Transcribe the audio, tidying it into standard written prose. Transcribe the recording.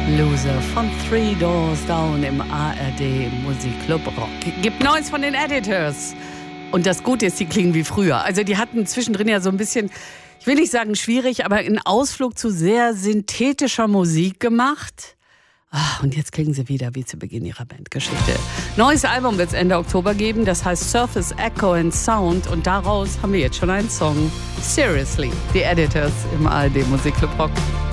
Loser von Three Doors Down im ARD Musikclub Rock. Gibt Neues von den Editors. Und das Gute ist, die klingen wie früher. Also die hatten zwischendrin ja so ein bisschen, ich will nicht sagen schwierig, aber einen Ausflug zu sehr synthetischer Musik gemacht. Und jetzt klingen sie wieder wie zu Beginn ihrer Bandgeschichte. Neues Album wird es Ende Oktober geben, das heißt Surface Echo and Sound. Und daraus haben wir jetzt schon einen Song. Seriously, die Editors im ARD Musikclub Rock.